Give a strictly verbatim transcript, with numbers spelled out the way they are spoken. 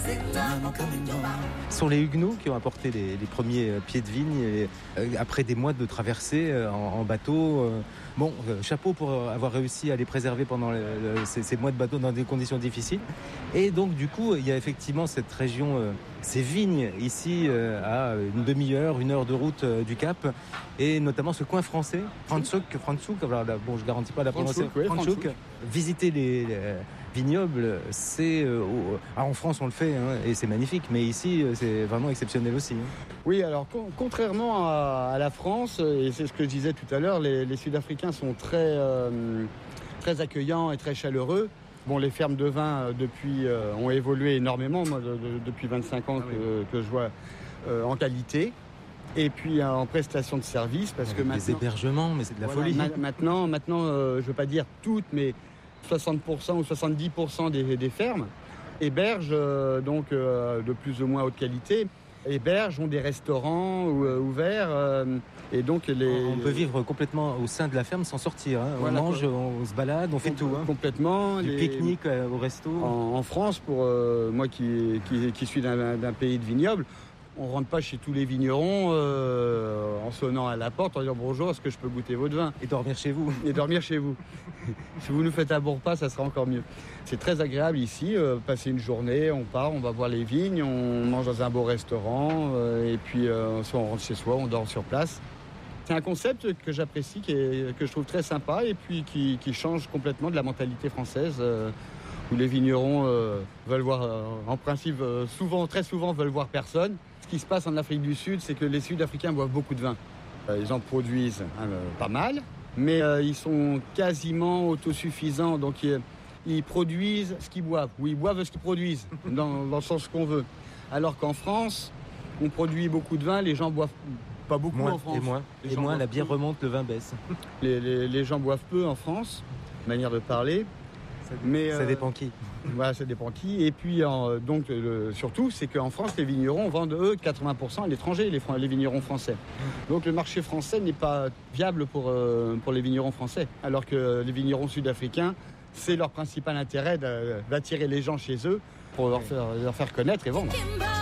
Ce sont les Huguenots qui ont apporté les, les premiers pieds de vigne et, euh, après des mois de traversée euh, en, en bateau. Euh, bon, euh, chapeau pour avoir réussi à les préserver pendant le, le, ces, ces mois de bateau dans des conditions difficiles. Et donc du coup, il y a effectivement cette région, euh, ces vignes ici euh, à une demi-heure, une heure de route euh, du Cap, et notamment ce coin français, Franschhoek, Franschhoek, alors là, bon, je garantis pas la prononciation. Oui, Franschhoek. Visiter les, les vignobles, c'est euh, ah, en France on le fait hein, et c'est magnifique, mais ici c'est vraiment exceptionnel aussi. Hein. Oui, alors con- contrairement à, à la France, et c'est ce que je disais tout à l'heure, les, les Sud-Africains sont très, euh, très accueillants et très chaleureux. Bon, les fermes de vin euh, depuis euh, ont évolué énormément, moi, de, de, depuis vingt-cinq ans ah, que, oui. que je vois euh, en qualité. Et puis euh, en prestation de service, parce Avec que maintenant... des hébergements, mais c'est de la voilà, folie. Ma- maintenant, maintenant euh, je ne veux pas dire toutes, mais soixante pour cent ou soixante-dix pour cent des, des fermes hébergent euh, donc euh, de plus ou moins haute qualité, hébergent, ont des restaurants euh, ouverts euh, et donc les... On peut vivre complètement au sein de la ferme sans sortir. Hein. Voilà, on mange, quoi. On se balade, on fait Com- tout. Hein. Complètement. Du les... pique-nique euh, au resto. En, en France, pour euh, moi qui, qui, qui suis d'un, d'un pays de vignoble, on ne rentre pas chez tous les vignerons euh, en sonnant à la porte, en disant bonjour, est-ce que je peux goûter votre vin ? Et dormir chez vous. Et dormir chez vous. Si vous nous faites un bon repas, ça sera encore mieux. C'est très agréable ici, euh, passer une journée, on part, on va voir les vignes, on mange dans un beau restaurant, euh, et puis euh, soit on rentre chez soi, on dort sur place. C'est un concept que j'apprécie, qui est, que je trouve très sympa, et puis qui, qui change complètement de la mentalité française, euh, où les vignerons euh, veulent voir, euh, en principe, euh, souvent, très souvent, veulent voir personne. Ce qui se passe en Afrique du Sud, c'est que les Sud-Africains boivent beaucoup de vin. Euh, ils en produisent hein, euh, pas mal, mais euh, ils sont quasiment autosuffisants. Donc ils, ils produisent ce qu'ils boivent, ou ils boivent ce qu'ils produisent, dans, dans le sens qu'on veut. Alors qu'en France, on produit beaucoup de vin, les gens boivent pas beaucoup moins, en France. Et moins, et moins la bière peu. Remonte, le vin baisse. Les, les, les gens boivent peu en France, manière de parler. Ça, mais, ça euh, dépend qui. Voilà, ça dépend qui. Et puis, en, donc, le, surtout, c'est qu'en France, les vignerons vendent, eux, quatre-vingts pour cent à l'étranger, les, les vignerons français. Donc, le marché français n'est pas viable pour, euh, pour les vignerons français. Alors que les vignerons sud-africains, c'est leur principal intérêt d'attirer les gens chez eux pour leur faire, leur faire connaître et vendre.